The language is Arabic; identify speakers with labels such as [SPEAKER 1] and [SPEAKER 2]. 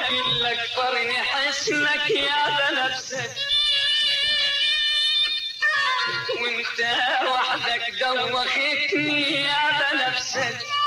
[SPEAKER 1] راجل اكبرني حسنك يا بنفسك، وانت وحدك دوختني يا بنفسك.